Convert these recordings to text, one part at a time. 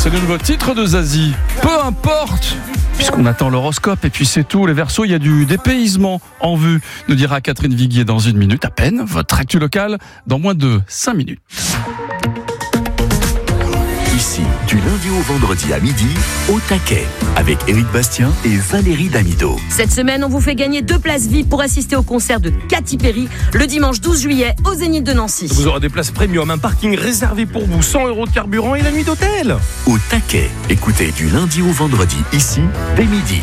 C'est le nouveau titre de Zazie. Peu importe, puisqu'on attend l'horoscope et puis c'est tout. Les Verseaux, il y a du dépaysement en vue, nous dira Catherine Viguier dans une minute à peine. Votre actu locale dans moins de 5 minutes. Ici, du lundi au vendredi à midi, au taquet, avec Éric Bastien et Valérie Damido. Cette semaine, on vous fait gagner 2 places VIP pour assister au concert de Katy Perry le dimanche 12 juillet au Zénith de Nancy. Vous aurez des places premium, un parking réservé pour vous, 100 € de carburant et la nuit d'hôtel. Au taquet, écoutez du lundi au vendredi, ici, dès midi.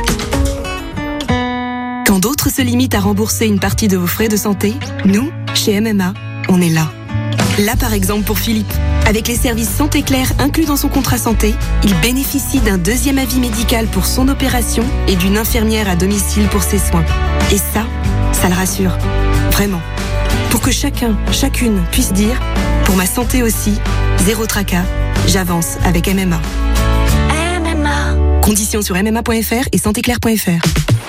Quand d'autres se limitent à rembourser une partie de vos frais de santé, nous, chez MMA, on est là. Là par exemple pour Philippe. Avec les services Santé Claire inclus dans son contrat santé, il bénéficie d'un 2e avis médical pour son opération et d'une infirmière à domicile pour ses soins. Et ça le rassure. Vraiment. Pour que chacun, chacune puisse dire « Pour ma santé aussi, zéro tracas, j'avance avec MMA ». MMA. Conditions sur mma.fr et santéclaire.fr.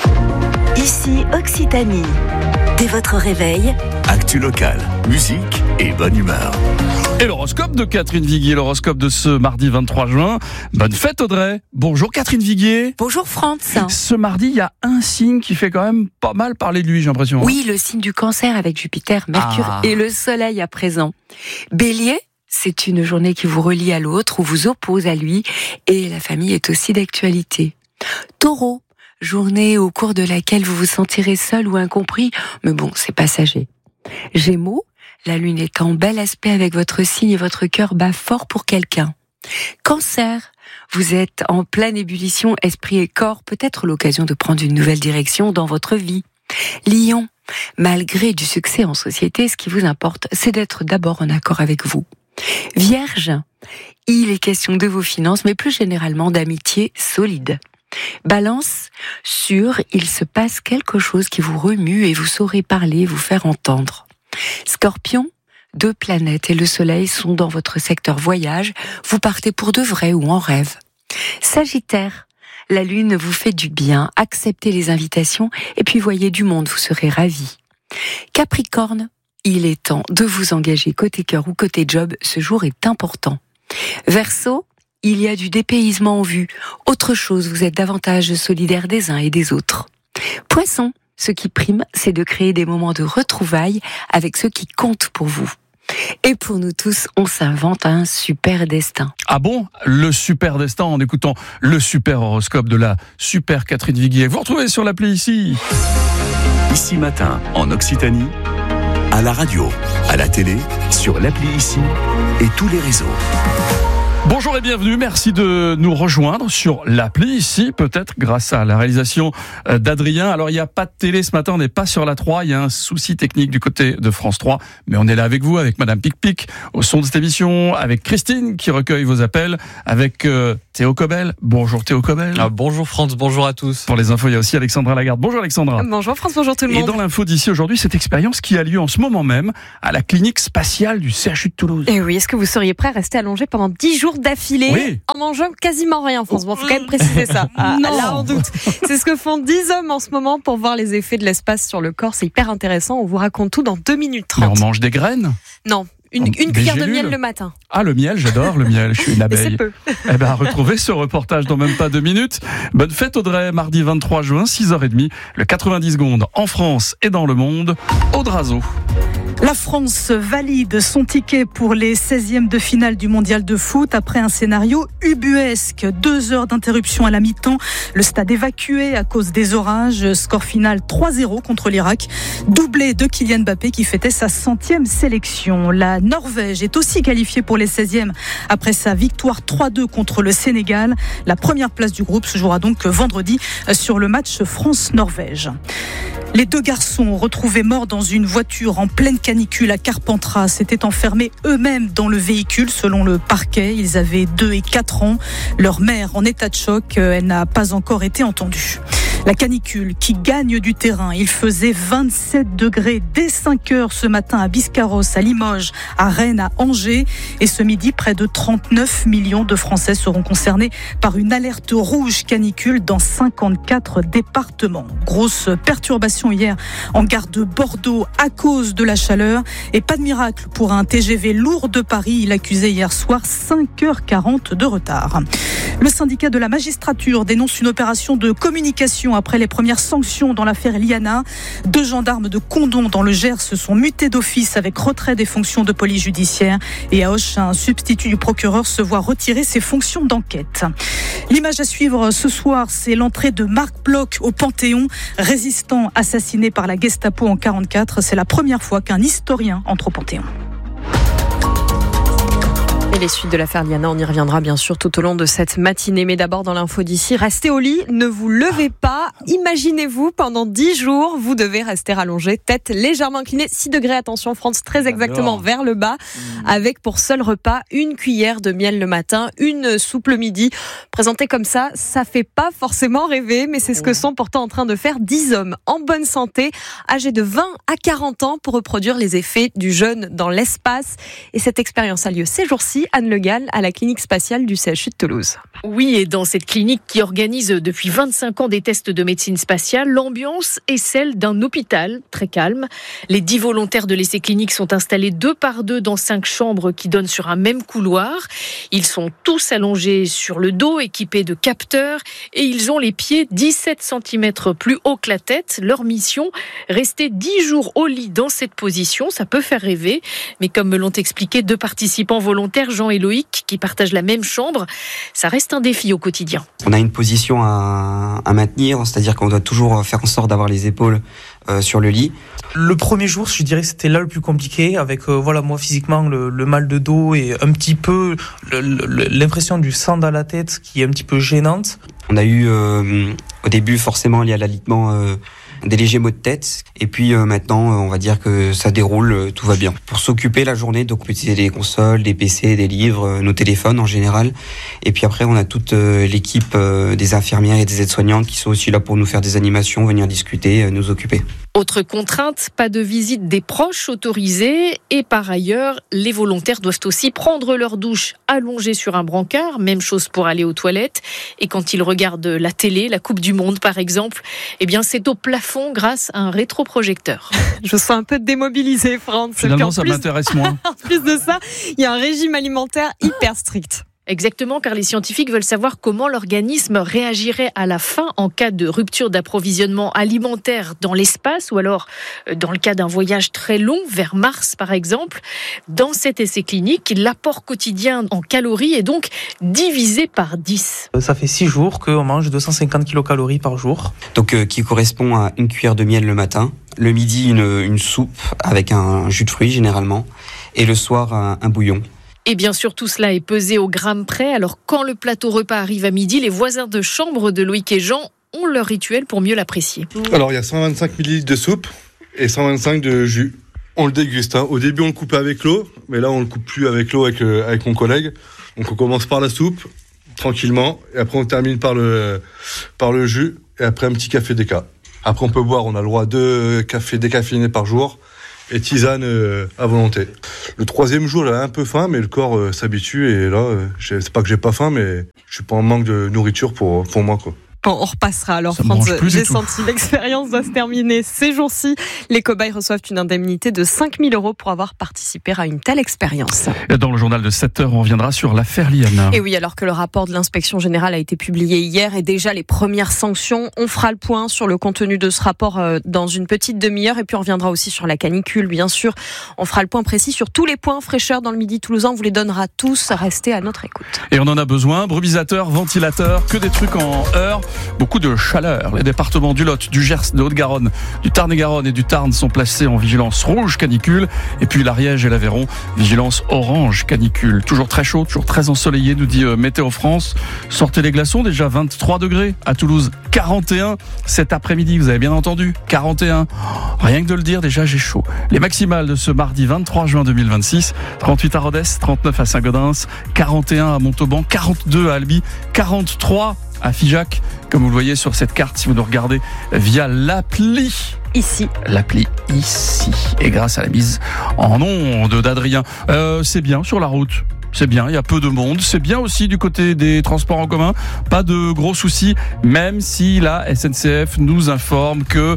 Ici Occitanie. Dès votre réveil, Actu locale, musique et bonne humeur. Et l'horoscope de Catherine Viguier, l'horoscope de ce mardi 23 juin. Bonne fête Audrey. Bonjour Catherine Viguier. Bonjour Franz. Ce mardi, il y a un signe qui fait quand même pas mal parler de lui, j'ai l'impression. Oui, le signe du Cancer avec Jupiter, Mercure et le Soleil à présent. Bélier, c'est une journée qui vous relie à l'autre ou vous oppose à lui et la famille est aussi d'actualité. Taureau, journée au cours de laquelle vous vous sentirez seul ou incompris, mais bon, c'est passager. Gémeaux, la lune est en bel aspect avec votre signe et votre cœur bat fort pour quelqu'un. Cancer, vous êtes en pleine ébullition, esprit et corps, peut-être l'occasion de prendre une nouvelle direction dans votre vie. Lion, malgré du succès en société, ce qui vous importe, c'est d'être d'abord en accord avec vous. Vierge, il est question de vos finances, mais plus généralement d'amitié solide. Balance, il se passe quelque chose qui vous remue et vous saurez parler, vous faire entendre. Scorpion, 2 planètes et le soleil sont dans votre secteur voyage, vous partez pour de vrai ou en rêve. Sagittaire, la lune vous fait du bien, acceptez les invitations et puis voyez du monde, vous serez ravis. Capricorne, il est temps de vous engager côté cœur ou côté job, ce jour est important. Verseau, il y a du dépaysement en vue. Autre chose, vous êtes davantage solidaires des uns et des autres. Poisson, ce qui prime, c'est de créer des moments de retrouvailles avec ceux qui comptent pour vous. Et pour nous tous, on s'invente un super destin. Ah bon ? Le super destin en écoutant le super horoscope de la super Catherine Viguier. Vous retrouvez sur l'appli ici. Ici matin, en Occitanie, à la radio, à la télé, sur l'appli ici et tous les réseaux. Bonjour et bienvenue, merci de nous rejoindre sur l'appli ici, peut-être grâce à la réalisation d'Adrien. Alors il n'y a pas de télé ce matin, on n'est pas sur la 3, il y a un souci technique du côté de France 3, mais on est là avec vous, avec Madame Pic-Pic, au son de cette émission, avec Christine qui recueille vos appels, avec Théo Cobel. Bonjour Théo Cobel. Bonjour Franz, bonjour à tous. Pour les infos, il y a aussi Alexandra Lagarde. Bonjour Alexandra. Bonjour France, bonjour tout le monde. Et dans l'info d'ici aujourd'hui, cette expérience qui a lieu en ce moment même à la clinique spatiale du CHU de Toulouse. Et oui, est-ce que vous seriez prêt à rester allongé pendant 10 jours d'affilée en mangeant quasiment rien, France? Bon, faut quand même préciser ça. Là, on doute. C'est ce que font 10 hommes en ce moment pour voir les effets de l'espace sur le corps. C'est hyper intéressant. On vous raconte tout dans 2 minutes 30. Mais on mange des graines? Non. Une cuillère de miel le matin. Ah, le miel, j'adore le miel, je suis une abeille. C'est peu. Retrouvez ce reportage dans même pas 2 minutes. Bonne fête Audrey, mardi 23 juin, 6h30, le 90 secondes en France et dans le monde, Audrazo. La France valide son ticket pour les 16e de finale du mondial de foot après un scénario ubuesque. 2 heures d'interruption à la mi-temps, le stade évacué à cause des orages. Score final 3-0 contre l'Irak. Doublé de Kylian Mbappé qui fêtait sa 100e sélection. La Norvège est aussi qualifiée pour les 16e après sa victoire 3-2 contre le Sénégal. La première place du groupe se jouera donc vendredi sur le match France-Norvège. Les 2 garçons retrouvés morts dans une voiture en pleine canicule à Carpentras s'étaient enfermés eux-mêmes dans le véhicule selon le parquet. Ils avaient 2 et 4 ans. Leur mère en état de choc, elle n'a pas encore été entendue. La canicule qui gagne du terrain. Il faisait 27 degrés dès 5 heures ce matin à Biscarrosse, à Limoges, à Rennes, à Angers. Et ce midi, près de 39 millions de Français seront concernés par une alerte rouge canicule dans 54 départements. Grosse perturbation hier en gare de Bordeaux à cause de la chaleur. Et pas de miracle pour un TGV lourd de Paris. Il accusait hier soir 5h40 de retard. Le syndicat de la magistrature dénonce une opération de communication après les premières sanctions dans l'affaire Liana. 2 gendarmes de Condom dans le Gers se sont mutés d'office avec retrait des fonctions de police judiciaire. Et à Auch, un substitut du procureur se voit retirer ses fonctions d'enquête. L'image à suivre ce soir, c'est l'entrée de Marc Bloch au Panthéon, résistant assassiné par la Gestapo en 1944. C'est la première fois qu'un historien entre au Panthéon. Et les suites de l'affaire Liana, on y reviendra bien sûr tout au long de cette matinée. Mais d'abord, dans l'info d'ici, restez au lit, ne vous levez pas. Imaginez-vous, pendant 10 jours, vous devez rester allongé, tête légèrement inclinée, 6 degrés, attention France, très exactement vers le bas, avec pour seul repas une cuillère de miel le matin, une soupe le midi. Présenté comme ça fait pas forcément rêver, mais c'est ce que sont pourtant en train de faire 10 hommes en bonne santé, âgés de 20 à 40 ans, pour reproduire les effets du jeûne dans l'espace. Et cette expérience a lieu ces jours-ci, Anne Le Gall, à la clinique spatiale du CHU de Toulouse. Oui, et dans cette clinique qui organise depuis 25 ans des tests de médecine spatiale, l'ambiance est celle d'un hôpital très calme. Les 10 volontaires de l'essai clinique sont installés 2 par 2 dans 5 chambres qui donnent sur un même couloir. Ils sont tous allongés sur le dos, équipés de capteurs, et ils ont les pieds 17 cm plus haut que la tête. Leur mission, rester 10 jours au lit dans cette position. Ça peut faire rêver, mais comme me l'ont expliqué 2 participants volontaires, Jean et Loïc, qui partagent la même chambre, ça reste un défi au quotidien. On a une position à maintenir, c'est-à-dire qu'on doit toujours faire en sorte d'avoir les épaules sur le lit. Le premier jour, je dirais que c'était là le plus compliqué, avec moi physiquement le mal de dos et un petit peu l'impression du sang dans la tête qui est un petit peu gênante. On a eu au début forcément lié à l'alitement des légers maux de tête, et puis maintenant on va dire que ça déroule, tout va bien. Pour s'occuper la journée, donc on peut utiliser des consoles, des PC, des livres, nos téléphones en général, et puis après on a toute l'équipe des infirmières et des aides-soignantes qui sont aussi là pour nous faire des animations, venir discuter, nous occuper. Autre contrainte, pas de visite des proches autorisée, et par ailleurs, les volontaires doivent aussi prendre leur douche allongés sur un brancard, même chose pour aller aux toilettes, et quand ils regardent la télé, la Coupe du Monde par exemple, c'est au plafond grâce à un rétroprojecteur. Je sens un peu démobilisée, France. Finalement, ça m'intéresse moins. En plus de ça, il y a un régime alimentaire hyper strict. Exactement, car les scientifiques veulent savoir comment l'organisme réagirait à la faim en cas de rupture d'approvisionnement alimentaire dans l'espace, ou alors dans le cas d'un voyage très long vers Mars par exemple. Dans cet essai clinique, l'apport quotidien en calories est donc divisé par 10. Ça fait 6 jours qu'on mange 250 kilocalories par jour. Donc qui correspond à une cuillère de miel le matin, le midi une soupe avec un jus de fruits généralement, et le soir un bouillon. Et bien sûr, tout cela est pesé au gramme près. Alors, quand le plateau repas arrive à midi, les voisins de chambre de Loïc et Jean ont leur rituel pour mieux l'apprécier. Alors, il y a 125 ml de soupe et 125 de jus. On le déguste. Au début, on le coupait avec l'eau, mais là, on le coupe plus avec l'eau avec mon collègue. Donc, on commence par la soupe, tranquillement, et après, on termine par le jus, et après, un petit café déca. Après, on peut boire, on a le droit à 2 cafés décaféinés par jour, et tisane à volonté. Le 3e jour, j'avais un peu faim, mais le corps s'habitue, et là, c'est pas que j'ai pas faim, mais je suis pas en manque de nourriture pour moi, quoi. Bon, on repassera alors, France. J'ai senti l'expérience doit se terminer ces jours-ci. Les cobayes reçoivent une indemnité de 5 000 € pour avoir participé à une telle expérience. Dans le journal de 7h, on reviendra sur l'affaire Liana. Et oui, alors que le rapport de l'inspection générale a été publié hier et déjà les premières sanctions, on fera le point sur le contenu de ce rapport dans une petite demi-heure, et puis on reviendra aussi sur la canicule, bien sûr. On fera le point précis sur tous les points fraîcheur dans le Midi toulousain. On vous les donnera tous. Restez à notre écoute. Et on en a besoin. Brumisateur, ventilateur, que des trucs en heure. Beaucoup de chaleur. Les départements du Lot, du Gers, de Haute-Garonne, du Tarn-et-Garonne et du Tarn sont placés en vigilance rouge canicule. Et puis l'Ariège et l'Aveyron, vigilance orange canicule. Toujours très chaud, toujours très ensoleillé, nous dit Météo France. Sortez les glaçons, déjà 23 degrés. À Toulouse, 41 cet après-midi, vous avez bien entendu, 41. Rien que de le dire, déjà j'ai chaud. Les maximales de ce mardi 23 juin 2026, 38 à Rodez, 39 à Saint-Gaudens, 41 à Montauban, 42 à Albi, 43 à Figeac, comme vous le voyez sur cette carte si vous nous regardez via l'appli. L'appli ici. Et grâce à la mise en onde d'Adrien. C'est bien sur la route. C'est bien, il y a peu de monde. C'est bien aussi du côté des transports en commun. Pas de gros soucis, même si la SNCF nous informe que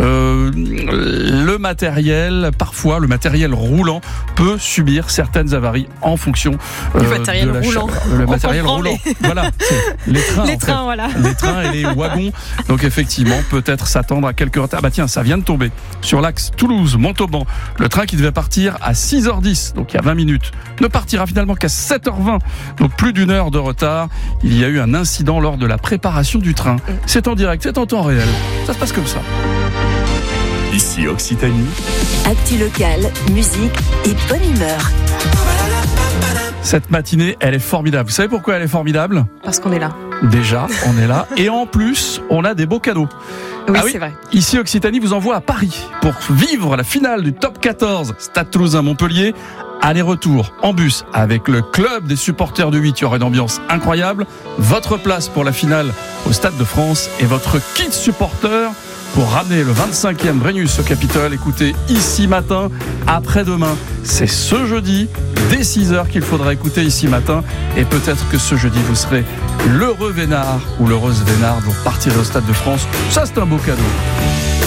le matériel roulant peut subir certaines avaries en fonction du matériel de la roulant. Le matériel roulant. Voilà, les trains. Voilà. Les trains et les wagons. Donc effectivement, peut-être s'attendre à quelques retards. Bah tiens, ça vient de tomber sur l'axe Toulouse-Montauban. Le train qui devait partir à 6h10, donc il y a 20 minutes, ne partira finalement qu'à 7h20, donc plus d'une heure de retard. Il y a eu un incident lors de la préparation du train. C'est en direct, c'est en temps réel. Ça se passe comme ça. Ici Occitanie. Actu locale, musique et bonne humeur. Cette matinée, elle est formidable. Vous savez pourquoi elle est formidable ? Parce qu'on est là. Déjà, on est là. Et en plus, on a des beaux cadeaux. Oui, c'est vrai. Ici, Occitanie vous envoie à Paris pour vivre la finale du Top 14 Stade Toulousain-Montpellier. Aller-retour en bus avec le club des supporters de 8. Il y aura une ambiance incroyable. Votre place pour la finale au Stade de France et votre kit supporter pour ramener le 25e Brennus au Capitole. Écoutez, Ici Matin, après-demain. C'est ce jeudi, dès 6h qu'il faudra écouter Ici Matin. Et peut-être que ce jeudi, vous serez l'heureux Vénard ou l'heureuse Vénard. Vous partirez au Stade de France. Ça, c'est un beau cadeau.